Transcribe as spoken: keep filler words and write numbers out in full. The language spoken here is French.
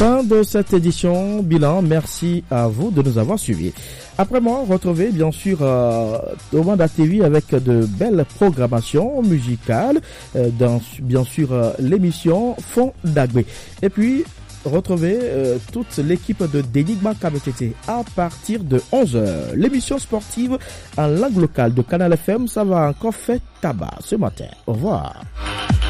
Fin de cette édition bilan. Merci à vous de nous avoir suivis. Après moi, retrouvez bien sûr euh, Thomas Datévi avec de belles programmations musicales euh, dans bien sûr euh, l'émission Fond d'Agbé. Et puis retrouvez euh, toute l'équipe de Denigma K B T T à partir de onze heures. L'émission sportive en langue locale de Canal F M, ça va encore faire tabac ce matin. Au revoir.